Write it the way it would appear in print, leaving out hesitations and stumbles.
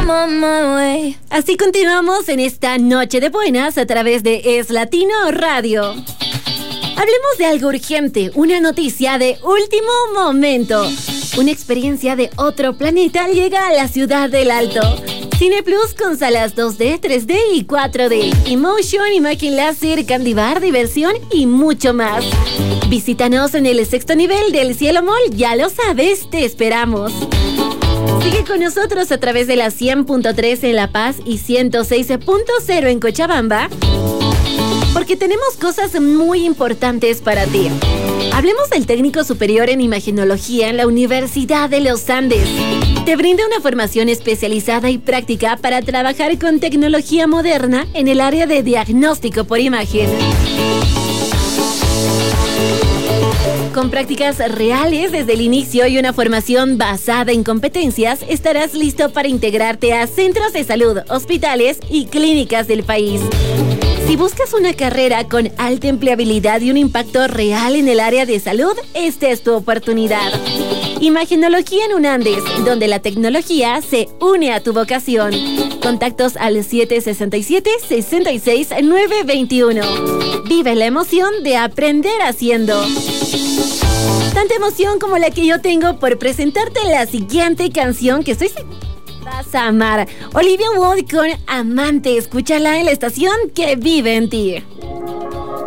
I'm on my way. Así continuamos en esta noche de buenas a través de Es Latino Radio. Hablemos de algo urgente, una noticia de último momento. Una experiencia de otro planeta llega a la ciudad del Alto. Cineplus con salas 2D, 3D y 4D. Emotion, imagen láser, candy bar, diversión y mucho más. Visítanos en el 6º nivel del Cielo Mall. Ya lo sabes, te esperamos. Sigue con nosotros a través de la 100.3 en La Paz y 106.0 en Cochabamba, porque tenemos cosas muy importantes para ti. Hablemos del técnico superior en imagenología en la Universidad de los Andes. Te brinda una formación especializada y práctica para trabajar con tecnología moderna en el área de diagnóstico por imagen. Con prácticas reales desde el inicio y una formación basada en competencias, estarás listo para integrarte a centros de salud, hospitales y clínicas del país. Si buscas una carrera con alta empleabilidad y un impacto real en el área de salud, esta es tu oportunidad. Imagenología en UNANDES, donde la tecnología se une a tu vocación. Contactos al 767-66-921. Vive la emoción de aprender haciendo. Tanta emoción como la que yo tengo por presentarte la siguiente canción que estoy segura vas a amar. Olivia Wood con Amante. Escúchala en la estación que vive en ti.